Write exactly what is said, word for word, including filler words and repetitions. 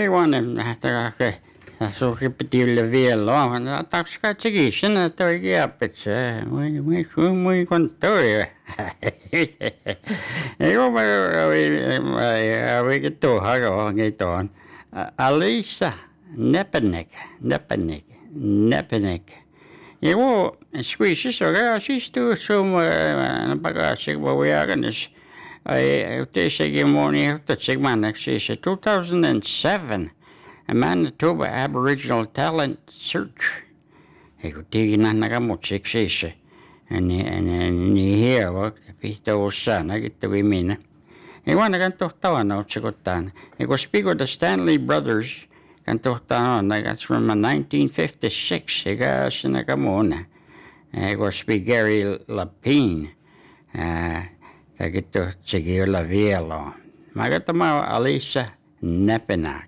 may one hasta que so repetirle vielä on. Taas katsokin sinä toi kiapitse. Muy muy muy contorio. Ei ole vi to hago ngiton. Alisa Nepanek, Nepanek, Nepanek. Jo, squeeze så jag sist som bagage vad jag kan I det ceremony of the Sigmanek says two thousand seven, a Manitoba Aboriginal Talent Search. He could dig in Nagamut six says, and and here what Peter was son, I get the women. He wanted to talk to no Chicotan. It was speak of the Stanley brothers, can talk on. That's from nineteen fifty-six. He got Sinagamona. It was speak Gary Lapine. Uh, Tagito sige la vielo. Magatama Alisa Nepanak.